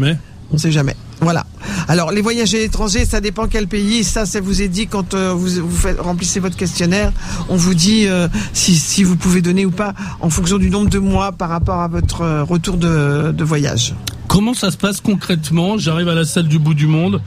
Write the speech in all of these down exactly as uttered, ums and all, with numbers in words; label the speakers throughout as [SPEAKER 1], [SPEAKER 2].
[SPEAKER 1] Mais
[SPEAKER 2] on sait jamais. Voilà. Alors, les voyages à l'étranger, ça dépend quel pays. Ça, ça vous est dit quand euh, vous, vous faites, remplissez votre questionnaire. On vous dit euh, si, si vous pouvez donner ou pas en fonction du nombre de mois par rapport à votre euh, retour de, de voyage.
[SPEAKER 1] Comment ça se passe concrètement ? J'arrive à la salle du bout du monde.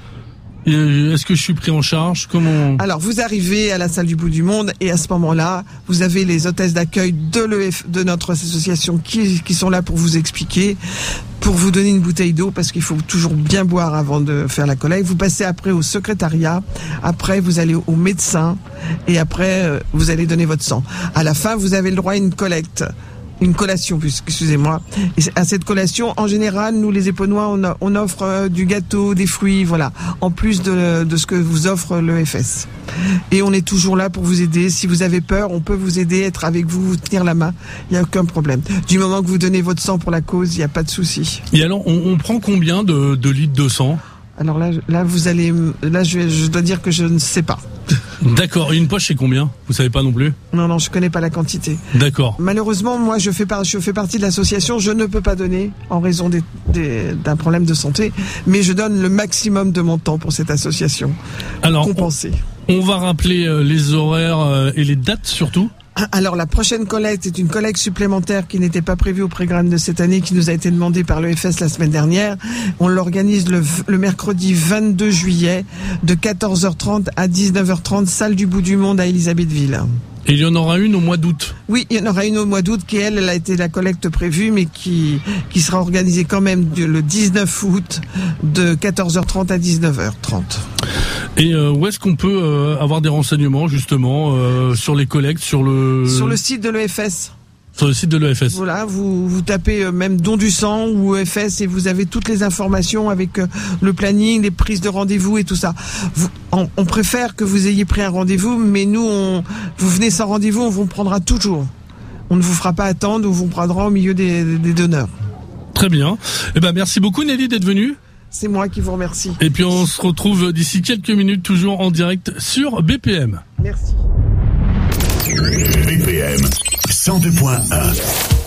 [SPEAKER 1] Est-ce que je suis pris en charge ? Comment ?
[SPEAKER 2] Alors, vous arrivez à la salle du bout du monde et à ce moment-là, vous avez les hôtesses d'accueil de l'E F, de notre association qui, qui sont là pour vous expliquer, pour vous donner une bouteille d'eau parce qu'il faut toujours bien boire avant de faire la collecte. Vous passez après au secrétariat, après vous allez au médecin et après vous allez donner votre sang. À la fin, vous avez le droit à une collecte. Une collation, excusez-moi. Et à cette collation, en général, nous les Épaunois, on, a, on offre euh, du gâteau, des fruits, voilà, en plus de, de ce que vous offre l'E F S. Et on est toujours là pour vous aider. Si vous avez peur, on peut vous aider, être avec vous, vous tenir la main. Il n'y a aucun problème. Du moment que vous donnez votre sang pour la cause, il n'y a pas de souci.
[SPEAKER 1] Et alors, on, on prend combien de, de litres de sang ?
[SPEAKER 2] Alors là, là, vous allez, là, je, je dois dire que je ne sais pas.
[SPEAKER 1] D'accord. Et une poche, c'est combien ? Vous savez pas non plus ?
[SPEAKER 2] Non, non, je connais pas la quantité.
[SPEAKER 1] D'accord.
[SPEAKER 2] Malheureusement, moi, je fais, par, je fais partie de l'association. Je ne peux pas donner en raison des, des, d'un problème de santé, mais je donne le maximum de mon temps pour cette association.
[SPEAKER 1] Alors,
[SPEAKER 2] compensé.
[SPEAKER 1] On, on va rappeler euh, les horaires euh, et les dates surtout.
[SPEAKER 2] Alors la prochaine collecte est une collecte supplémentaire qui n'était pas prévue au programme de cette année, qui nous a été demandée par l'E F S la semaine dernière. On l'organise le, le mercredi vingt-deux juillet de quatorze heures trente à dix-neuf heures trente, salle du bout du monde à Élisabethville.
[SPEAKER 1] Et il y en aura une au mois d'août.
[SPEAKER 2] Oui, il y en aura une au mois d'août qui, elle, elle a été la collecte prévue, mais qui, qui sera organisée quand même le dix-neuf août de quatorze heures trente à dix-neuf heures trente.
[SPEAKER 1] Et euh, où est-ce qu'on peut euh, avoir des renseignements justement euh, sur les collectes, sur le...
[SPEAKER 2] Sur le site de l'E F S.
[SPEAKER 1] Sur le site de l'E F S.
[SPEAKER 2] Voilà, vous, vous tapez même don du sang ou E F S et vous avez toutes les informations avec le planning, les prises de rendez-vous et tout ça. Vous, on, on préfère que vous ayez pris un rendez-vous, mais nous, on, vous venez sans rendez-vous, on vous prendra toujours. On ne vous fera pas attendre, on vous prendra au milieu des, des donneurs.
[SPEAKER 1] Très bien. Eh ben, merci beaucoup Nelly d'être venue.
[SPEAKER 2] C'est moi qui vous remercie.
[SPEAKER 1] Et puis on se retrouve d'ici quelques minutes, toujours en direct sur B P M.
[SPEAKER 2] Merci.
[SPEAKER 3] B P M cent deux point un